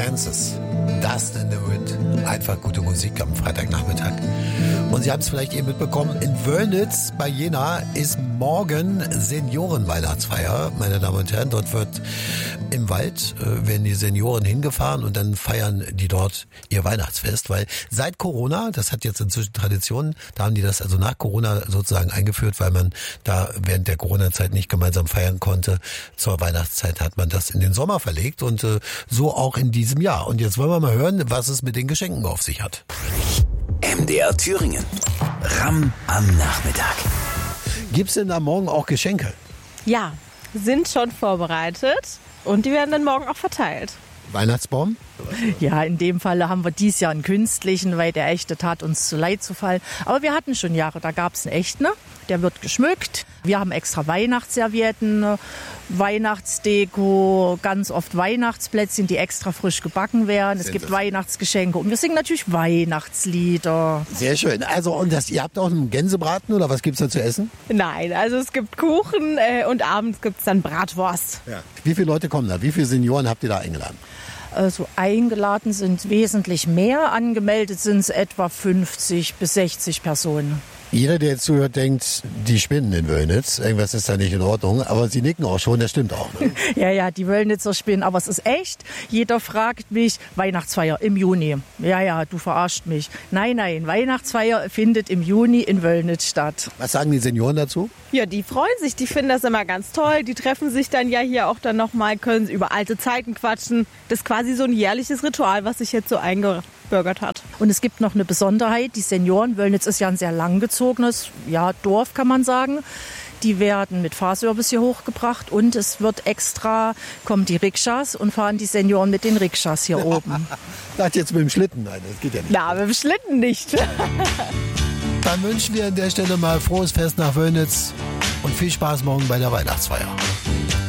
Francis, Dust in the Wind. Einfach gute Musik am Freitagnachmittag. Und Sie haben es vielleicht eben mitbekommen, in Wöllnitz bei Jena ist morgen Seniorenweihnachtsfeier, meine Damen und Herren. Dort wird im Wald, werden die Senioren hingefahren und dann feiern die dort ihr Weihnachtsfest, weil seit Corona, das hat jetzt inzwischen Tradition, da haben die das also nach Corona sozusagen eingeführt, weil man da während der Corona-Zeit nicht gemeinsam feiern konnte. Zur Weihnachtszeit hat man das in den Sommer verlegt und so auch in diesem Jahr. Und jetzt wollen wir mal hören, was es mit den Geschenken auf sich hat. MDR Thüringen. Ramm am Nachmittag. Gibt's denn da morgen auch Geschenke? Ja, sind schon vorbereitet und die werden dann morgen auch verteilt. Weihnachtsbaum? Ja, in dem Fall haben wir dieses Jahr einen künstlichen, weil der echte tat uns zu leid zu fallen. Aber wir hatten schon Jahre, da gab es einen echten, der wird geschmückt. Wir haben extra Weihnachtsservietten, Weihnachtsdeko, ganz oft Weihnachtsplätzchen, die extra frisch gebacken werden. Es gibt Weihnachtsgeschenke und wir singen natürlich Weihnachtslieder. Sehr schön. Also und ihr habt auch einen Gänsebraten oder was gibt's da zu essen? Nein, also es gibt Kuchen und abends gibt es dann Bratwurst. Ja. Wie viele Leute kommen da? Wie viele Senioren habt ihr da eingeladen? Also eingeladen sind wesentlich mehr, angemeldet sind es etwa 50 bis 60 Personen. Jeder, der jetzt zuhört, denkt, die spinnen in Wöllnitz. Irgendwas ist da nicht in Ordnung. Aber Sie nicken auch schon, das stimmt auch. Ne? Ja, die Wöllnitzer spinnen. Aber es ist echt. Jeder fragt mich, Weihnachtsfeier im Juni. Ja, du verarscht mich. Nein, Weihnachtsfeier findet im Juni in Wöllnitz statt. Was sagen die Senioren dazu? Ja, die freuen sich, die finden das immer ganz toll. Die treffen sich dann ja hier auch dann nochmal, können über alte Zeiten quatschen. Das ist quasi so ein jährliches Ritual, was sich jetzt so eingebürgert hat. Und es gibt noch eine Besonderheit. Die Senioren, Wöllnitz ist ja ein sehr langgezogenes Dorf, kann man sagen. Die werden mit Fahrservice hier hochgebracht und es wird extra, kommen die Rikschas und fahren die Senioren mit den Rikschas hier oben. Das jetzt mit dem Schlitten? Nein, das geht ja nicht. Na, mit dem Schlitten nicht. Dann wünschen wir an der Stelle mal frohes Fest nach Wöllnitz und viel Spaß morgen bei der Weihnachtsfeier.